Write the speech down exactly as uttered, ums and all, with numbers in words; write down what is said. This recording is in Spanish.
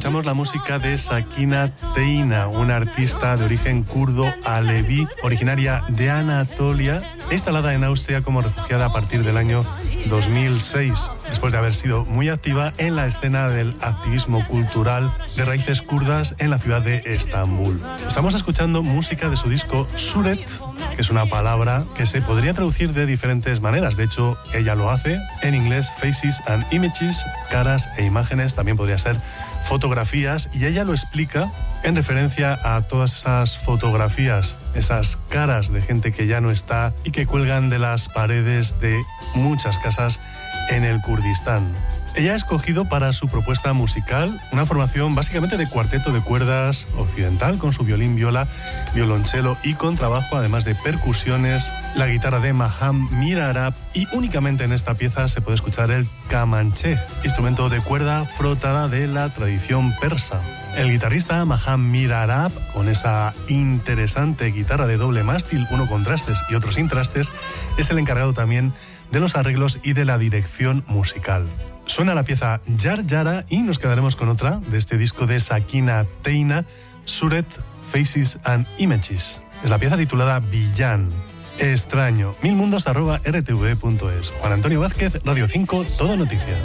escuchamos la música de Sakina Teina, una artista de origen kurdo aleví, originaria de Anatolia, instalada en Austria como refugiada a partir del año dos mil seis, después de haber sido muy activa en la escena del activismo cultural de raíces kurdas en la ciudad de Estambul. Estamos escuchando música de su disco Suret, que es una palabra que se podría traducir de diferentes maneras. De hecho, ella lo hace en inglés, faces and images, caras e imágenes, también podría ser fotografías, y ella lo explica en referencia a todas esas fotografías, esas caras de gente que ya no está y que cuelgan de las paredes de muchas casas en el Kurdistán. Ella ha escogido para su propuesta musical una formación básicamente de cuarteto de cuerdas occidental con su violín, viola, violonchelo y contrabajo, además de percusiones, la guitarra de Maham Mirarab, y únicamente en esta pieza se puede escuchar el kamanché, instrumento de cuerda frotada de la tradición persa. El guitarrista Maham Mirarab, con esa interesante guitarra de doble mástil, uno con trastes y otro sin trastes, es el encargado también de los arreglos y de la dirección musical. Suena la pieza Yar Yara y nos quedaremos con otra de este disco de Sakina Teina, Suret, Faces and Images. Es la pieza titulada Villán. Extraño. Milmundos arroba r t v punto es. Juan Antonio Vázquez, Radio cinco, Todo Noticias.